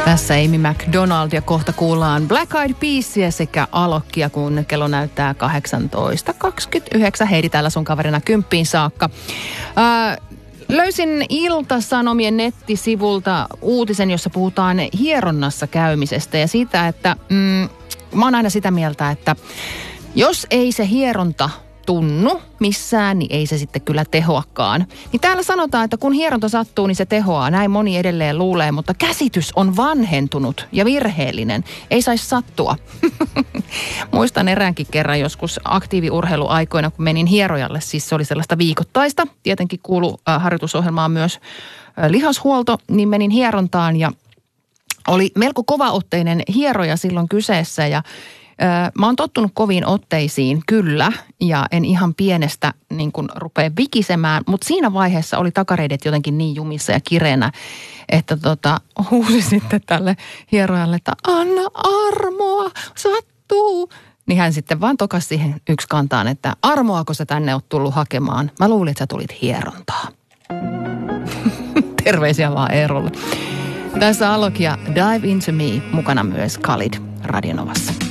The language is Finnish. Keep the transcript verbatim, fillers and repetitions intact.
Tässä Amy McDonald ja kohta kuullaan Black Eyed Peasia sekä Alokkia, kun kello näyttää kahdeksantoista kaksikymmentäyhdeksän. Heidi täällä sun kaverina kymppiin saakka. Ää, löysin Ilta-Sanomien nettisivulta uutisen, jossa puhutaan hieronnassa käymisestä ja siitä, että mm, mä oon aina sitä mieltä, että jos ei se hieronta tunnu missään, niin ei se sitten kyllä tehoakaan. Niin täällä sanotaan, että kun hieronta sattuu, niin se tehoaa. Näin moni edelleen luulee, mutta käsitys on vanhentunut ja virheellinen. Ei saisi sattua. Muistan eräänkin kerran joskus aktiiviurheiluaikoina, kun menin hierojalle. Siis se oli sellaista viikoittaista. Tietenkin kuului äh, harjoitusohjelmaan myös äh, lihashuolto, niin menin hierontaan ja oli melko kovaotteinen hieroja silloin kyseessä ja mä oon tottunut koviin otteisiin, kyllä, ja en ihan pienestä niin kuin rupea vikisemään, mutta siinä vaiheessa oli takareidet jotenkin niin jumissa ja kireenä, että tota, huusi sitten tälle hierojalle, että anna armoa, sattuu. Niin hän sitten vaan tokasi siihen yksi kantaan, että armoako sä tänne oot tullut hakemaan? Mä luulin, että sä tulit hierontaa. Terveisiä vaan Eerolle. Tässä Alok ja Dive Into Me, mukana myös Khalid Radionovassa.